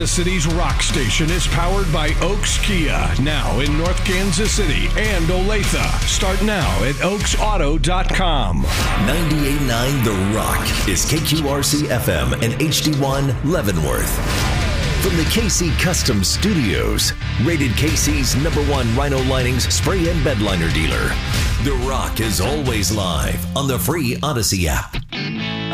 The city's rock station is powered by Oaks Kia, now in North Kansas City and Olathe. Start now at oaksauto.com. 98.9 The Rock is KQRC FM and HD1 Leavenworth. From the KC Custom Studios, rated KC's #1 Rhino Linings spray and bed liner dealer. The Rock is always live on the free Odyssey app.